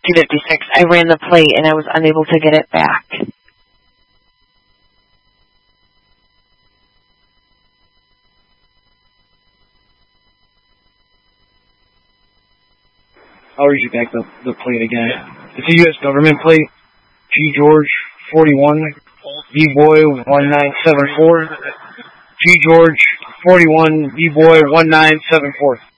256. I ran the plate and I was unable to get it back. I'll read you back the plate again. It's a U.S. government plate. G. George 41, B-Boy 1974. G. George 41, B-Boy 1974.